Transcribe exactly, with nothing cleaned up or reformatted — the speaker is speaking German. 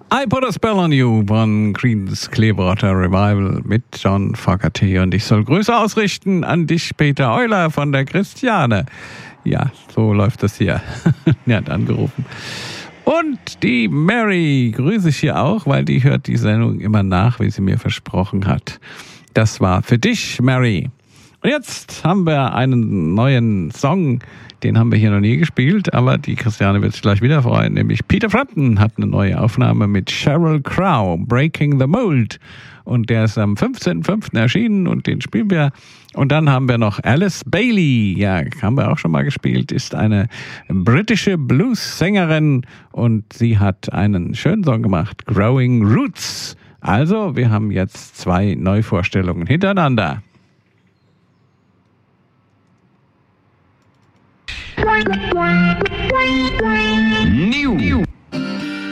I Put a Spell on You von Creedence Clearwater Revival mit John Fogerty. Und ich soll Grüße ausrichten an dich, Peter Euler von der Christiane. Ja, so läuft das hier. Er hat angerufen. Und die Mary grüße ich hier auch, weil die hört die Sendung immer nach, wie sie mir versprochen hat. Das war für dich, Mary. Und jetzt haben wir einen neuen Song, den haben wir hier noch nie gespielt, aber die Christiane wird sich gleich wieder freuen, nämlich Peter Frampton hat eine neue Aufnahme mit Sheryl Crow, Breaking the Mold. Und der ist am fünfzehnten fünften erschienen und den spielen wir. Und dann haben wir noch Alice Bailey, ja, haben wir auch schon mal gespielt, ist eine britische Blues-Sängerin und sie hat einen schönen Song gemacht, Growing Roots. Also, wir haben jetzt zwei Neuvorstellungen hintereinander. New.